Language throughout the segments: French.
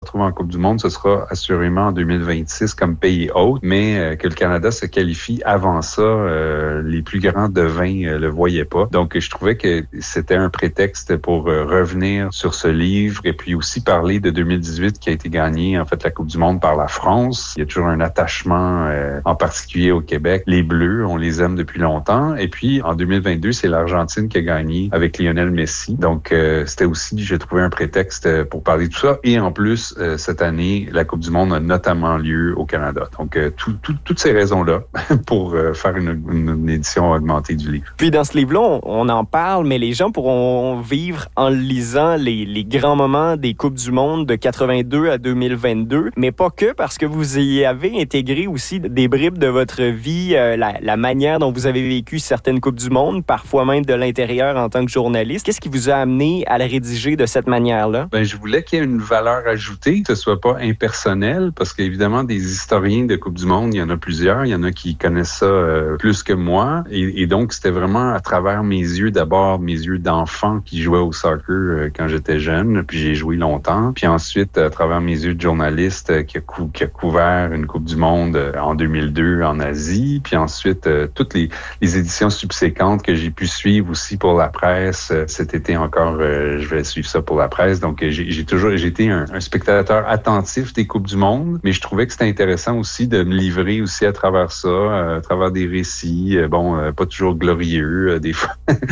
retrouve en Coupe du Monde, ce sera assurément en 2026 comme pays hôte, mais que le Canada se qualifie avant ça, les plus grands devins le voyaient pas. Donc, je trouvais que c'était un prétexte pour revenir sur ce livre et puis aussi parler de 2018 qui a été gagné, en fait, la Coupe du Monde par la France. Il y a toujours un attachement, en particulier au Québec. Les Bleus, on les aime depuis longtemps. Et puis, en 2022, c'est l'Argentine qui a gagné avec Lionel Messi. Donc, c'était aussi, j'ai trouvé un prétexte pour parler de tout ça. Et en plus, cette année, la Coupe du Monde a notamment lieu au Canada. Donc, toutes ces raisons-là pour faire une édition augmentée du livre. Puis, dans ce livre-là, on en parle, mais les gens pourront vivre en lisant les grands moments des Coupes du Monde de 82 à 2022, mais pas que, parce que vous y avez intégré aussi des bribes de votre vie, la manière dont vous avez vécu certaines Coupes du Monde, parfois même de l'intérieur en tant que journaliste. Qu'est-ce qui vous a amené à la rédiger de cette manière-là? Je voulais qu'il y ait une valeur ajoutée, que ce soit pas impersonnel, parce qu'évidemment, des historiens de Coupe du Monde, il y en a plusieurs. Il y en a qui connaissent ça plus que moi. Et donc, c'était vraiment à travers mes yeux, d'abord mes yeux d'enfant qui jouait au soccer quand j'étais jeune, puis j'ai joué longtemps. Puis ensuite, à travers mes yeux de journaliste qui a couvert une Coupe du Monde en 2002 en Asie. Puis ensuite, toutes les éditions subséquentes que j'ai pu suivre aussi pour la presse. Cet été encore, je vais suivre ça pour la presse. Donc, j'ai été un spectateur attentif des Coupes du Monde, mais je trouvais que c'était intéressant aussi de me livrer aussi à travers ça, à travers des récits, pas toujours glorieux, des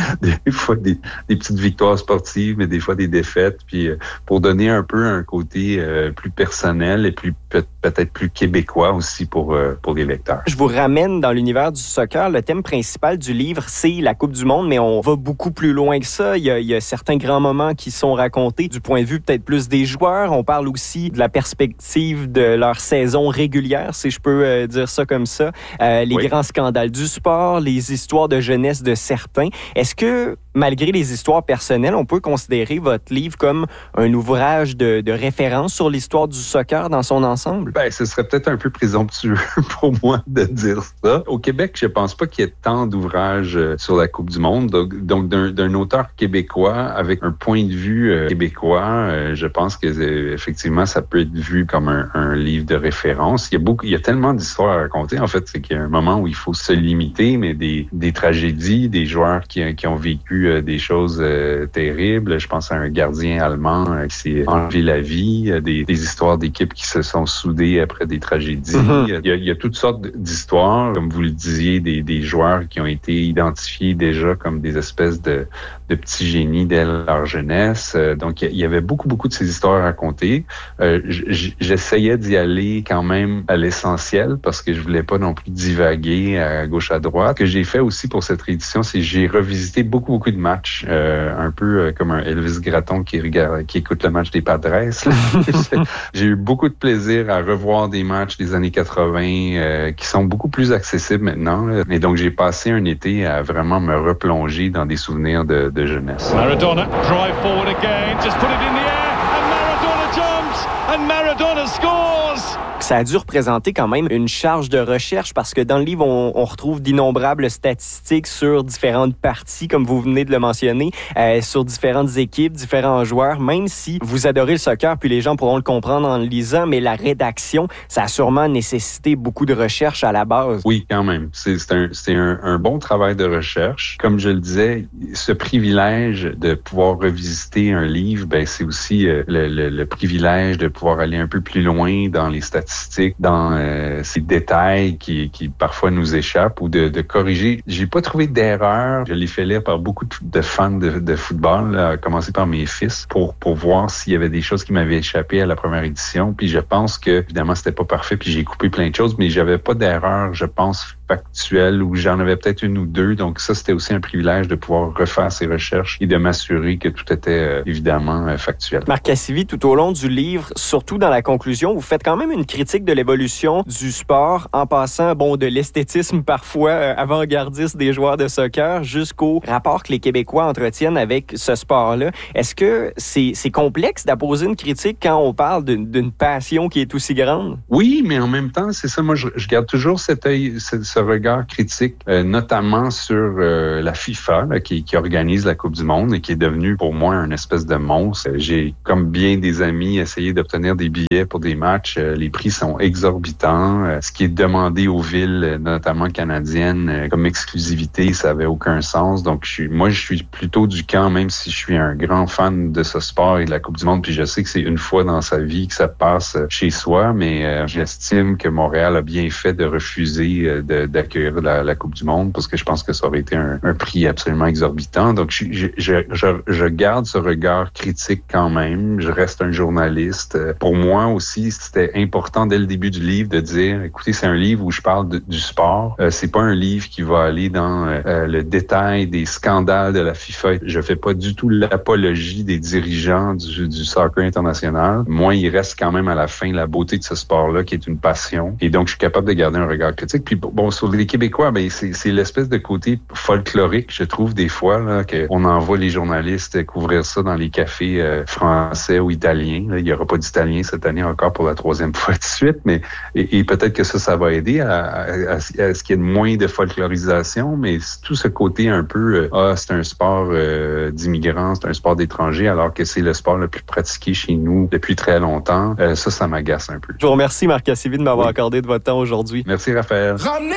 fois des petites victoires sportives, mais des fois des défaites, puis pour donner un peu un côté plus personnel et plus peut-être plus québécois aussi pour les lecteurs. Je vous ramène dans l'univers du soccer. Le thème principal du livre, c'est la Coupe du Monde, mais on va beaucoup plus loin que ça. Il y a certains grands moments qui sont racontés du point de vue peut-être plus des joueurs. On parle aussi de la perspective de leur saison régulière, si je peux dire ça comme ça. Les grands scandales du sport, les histoires de jeunesse de certains. Est-ce que, malgré les histoires personnelles, on peut considérer votre livre comme un ouvrage de référence sur l'histoire du soccer dans son ensemble? Ce serait peut-être un peu présomptueux pour moi de dire ça. Au Québec, je pense pas qu'il y ait tant d'ouvrages sur la Coupe du Monde. Donc d'un auteur québécois avec un point de vue québécois, je pense que effectivement, ça peut être vu comme un livre de référence. Il y a tellement d'histoires à raconter. En fait, c'est qu'il y a un moment où il faut se limiter, mais des tragédies, des joueurs qui ont vécu des choses terribles. Je pense à un gardien allemand qui s'est enlevé la vie, des histoires d'équipes qui se sont soudées après des tragédies. Mm-hmm. Il y a toutes sortes d'histoires, comme vous le disiez, des joueurs qui ont été identifiés déjà comme des espèces de petits génies dès leur jeunesse. Donc, il y avait beaucoup de ces histoires à raconter. J'essayais d'y aller quand même à l'essentiel parce que je voulais pas non plus divaguer à gauche à droite. Ce que j'ai fait aussi pour cette réédition, c'est que j'ai revisité beaucoup de matchs, un peu comme un Elvis Gratton qui écoute le match des Padres. J'ai eu beaucoup de plaisir à revoir des matchs des années 80 qui sont beaucoup plus accessibles maintenant. Et donc, j'ai passé un été à vraiment me replonger dans des souvenirs de jeunesse. Maradona, drive forward again, just put it in the air, and Maradona jumps, and Maradona scores! Ça a dû représenter quand même une charge de recherche parce que dans le livre, on retrouve d'innombrables statistiques sur différentes parties, comme vous venez de le mentionner, sur différentes équipes, différents joueurs, même si vous adorez le soccer, puis les gens pourront le comprendre en le lisant, mais la rédaction, ça a sûrement nécessité beaucoup de recherche à la base. Oui, quand même. C'est un bon travail de recherche. Comme je le disais, ce privilège de pouvoir revisiter un livre, c'est aussi le privilège de pouvoir aller un peu plus loin dans les statistiques, dans ces détails qui parfois nous échappent ou de corriger. J'ai pas trouvé d'erreur. Je l'ai fait lire par beaucoup de fans de football, à commencer par mes fils, pour voir s'il y avait des choses qui m'avaient échappé à la première édition. Puis je pense que, évidemment, c'était pas parfait, puis j'ai coupé plein de choses, mais j'avais pas d'erreur, je pense, factuelle, ou j'en avais peut-être une ou deux. Donc ça, c'était aussi un privilège de pouvoir refaire ces recherches et de m'assurer que tout était évidemment factuel. Marc Cassivi, tout au long du livre, surtout dans la conclusion, vous faites quand même une critique de l'évolution du sport en passant de l'esthétisme parfois avant-gardiste des joueurs de soccer jusqu'au rapport que les Québécois entretiennent avec ce sport-là. Est-ce que c'est complexe d'apposer une critique quand on parle d'une passion qui est aussi grande? Oui, mais en même temps, c'est ça. Moi, je garde toujours cet œil ce regard critique, notamment sur la FIFA là, qui organise la Coupe du Monde et qui est devenue pour moi une espèce de monstre. J'ai, comme bien des amis, essayé d'obtenir des billets pour des matchs. Les prix sont exorbitants. Ce qui est demandé aux villes, notamment canadiennes, comme exclusivité, ça avait aucun sens. Donc, je suis plutôt du camp, même si je suis un grand fan de ce sport et de la Coupe du Monde, puis je sais que c'est une fois dans sa vie que ça passe chez soi, mais j'estime que Montréal a bien fait de refuser d'accueillir la Coupe du Monde parce que je pense que ça aurait été un prix absolument exorbitant. Donc, je garde ce regard critique quand même. Je reste un journaliste. Pour moi aussi, c'était important dès le début du livre de dire, écoutez, c'est un livre où je parle du sport. C'est pas un livre qui va aller dans le détail des scandales de la FIFA. Je fais pas du tout l'apologie des dirigeants du soccer international. Moi, il reste quand même à la fin la beauté de ce sport-là qui est une passion. Et donc, je suis capable de garder un regard critique. Puis bon, sur les Québécois, ben c'est l'espèce de côté folklorique, je trouve, des fois, là, qu'on envoie les journalistes couvrir ça dans les cafés français ou italiens. Là, il n'y aura pas d'italien cette année encore pour la 3e fois de suite, mais et peut-être que ça va aider à ce qu'il y ait moins de folklorisation, mais tout ce côté un peu c'est un sport d'immigrants, c'est un sport d'étrangers, alors que c'est le sport le plus pratiqué chez nous depuis très longtemps. Ça m'agace un peu. Je vous remercie, Marc Cassivi, de m'avoir accordé de votre temps aujourd'hui. Merci, Raphaël.